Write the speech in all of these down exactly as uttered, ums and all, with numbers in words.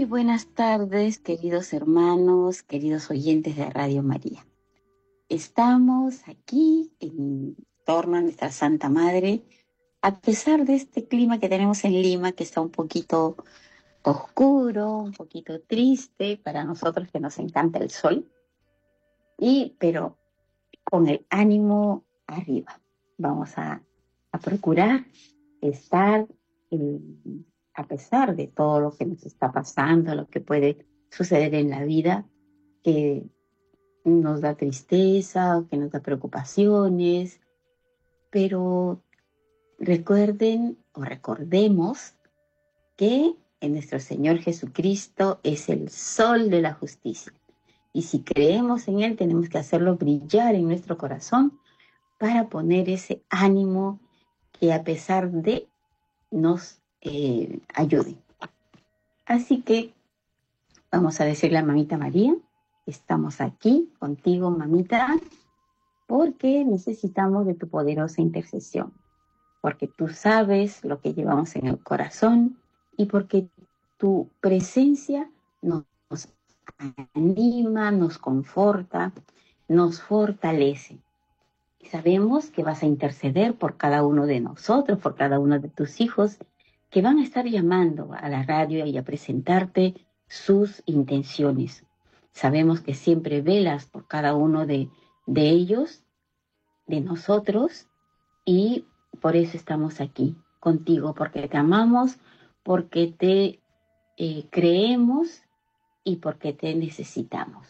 Muy buenas tardes, queridos hermanos, queridos oyentes de Radio María. Estamos aquí en torno a nuestra Santa Madre, a pesar de este clima que tenemos en Lima, que está un poquito oscuro, un poquito triste para nosotros que nos encanta el sol, y pero con el ánimo arriba. Vamos a, a procurar estar en, a pesar de todo lo que nos está pasando, lo que puede suceder en la vida, que nos da tristeza, que nos da preocupaciones, pero recuerden o recordemos que en nuestro Señor Jesucristo es el sol de la justicia. Y si creemos en Él, tenemos que hacerlo brillar en nuestro corazón para poner ese ánimo que a pesar de nos eh, ayude. Así que vamos a decirle a Mamita María, estamos aquí contigo, Mamita, porque necesitamos de tu poderosa intercesión, porque tú sabes lo que llevamos en el corazón y porque tu presencia nos anima, nos conforta, nos fortalece. Y sabemos que vas a interceder por cada uno de nosotros, por cada uno de tus hijos, que van a estar llamando a la radio y a presentarte sus intenciones. Sabemos que siempre velas por cada uno de, de ellos, de nosotros, y por eso estamos aquí contigo, porque te amamos, porque te eh, creemos y porque te necesitamos.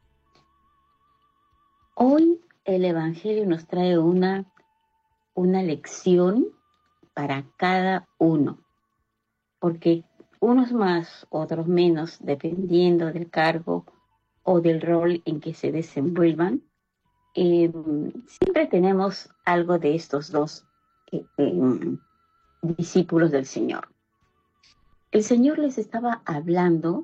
Hoy el Evangelio nos trae una, una lección para cada uno, porque unos más, otros menos, dependiendo del cargo o del rol en que se desenvuelvan, eh, siempre tenemos algo de estos dos eh, eh, discípulos del Señor. El Señor les estaba hablando,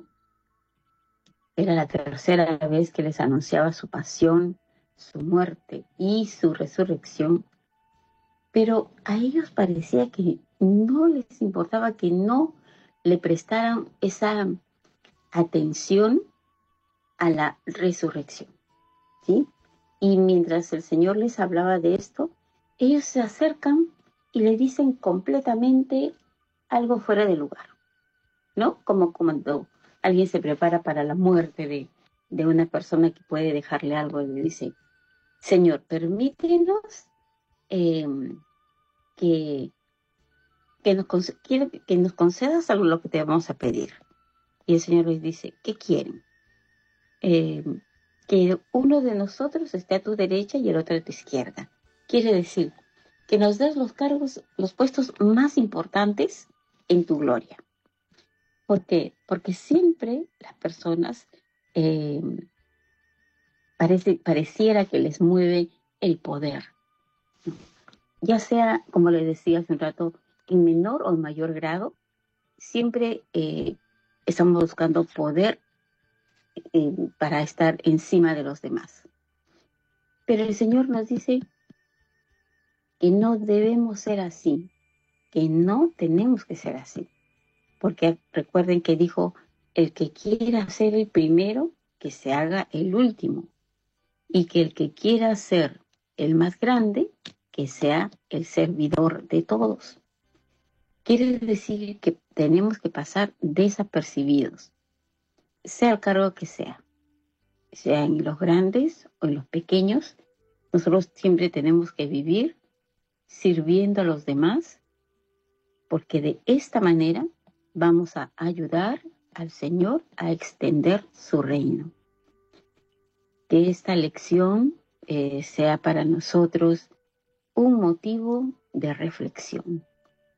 era la tercera vez que les anunciaba su pasión, su muerte y su resurrección, pero a ellos parecía que no les importaba, que no le prestaran esa atención a la resurrección, ¿sí? Y mientras el Señor les hablaba de esto, ellos se acercan y le dicen completamente algo fuera de lugar, ¿no? Como cuando alguien se prepara para la muerte de, de una persona que puede dejarle algo y le dice, Señor, permítenos eh, que, que, nos, quiero que nos concedas algo lo que te vamos a pedir. Y el Señor les dice, ¿qué quieren? Eh, que uno de nosotros esté a tu derecha y el otro a tu izquierda. Quiere decir que nos des los cargos, los puestos más importantes en tu gloria. ¿Por qué? Porque siempre las personas eh, parece, pareciera que les mueve el poder, ya sea, como les decía hace un rato, en menor o en mayor grado, siempre eh, estamos buscando poder eh, para estar encima de los demás. Pero el Señor nos dice que no debemos ser así, que no tenemos que ser así. Porque recuerden que dijo, el que quiera ser el primero, que se haga el último. Y que el que quiera ser el más grande, que sea el servidor de todos. Quiere decir que tenemos que pasar desapercibidos, sea el cargo que sea, sea en los grandes o en los pequeños. Nosotros siempre tenemos que vivir sirviendo a los demás, porque de esta manera vamos a ayudar al Señor a extender su reino. Que esta lección eh, sea para nosotros un motivo de reflexión.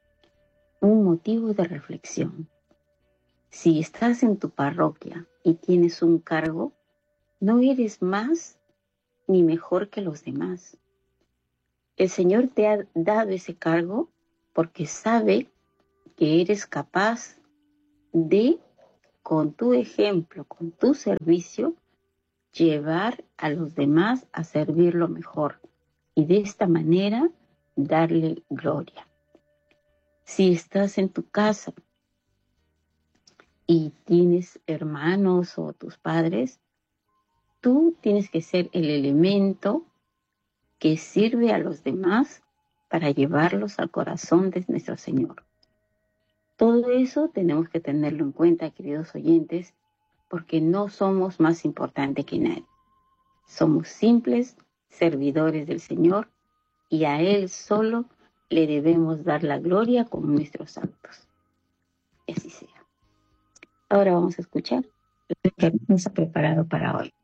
Un motivo de reflexión. Si estás en tu parroquia y tienes un cargo, no eres más ni mejor que los demás. El Señor te ha dado ese cargo porque sabe que eres capaz de, con tu ejemplo, con tu servicio, llevar a los demás a servirlo mejor y de esta manera darle gloria. Si estás en tu casa y tienes hermanos o tus padres, tú tienes que ser el elemento que sirve a los demás para llevarlos al corazón de nuestro Señor. Todo eso tenemos que tenerlo en cuenta, queridos oyentes, porque no somos más importantes que nadie. Somos simples servidores del Señor y a Él solo le debemos dar la gloria con nuestros actos. Y así sea. Ahora vamos a escuchar lo que nos ha preparado para hoy.